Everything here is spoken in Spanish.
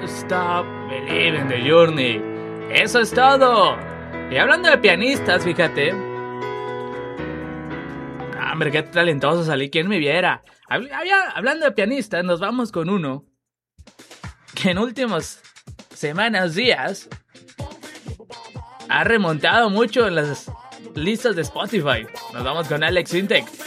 stop believing the journey. Eso es todo. Y hablando de pianistas, fíjate. Hombre, qué talentoso salí, quién me viera. Hablando de pianistas, nos vamos con uno que en últimas semanas, días, ha remontado mucho en las listas de Spotify. Nos vamos con Alex Intec.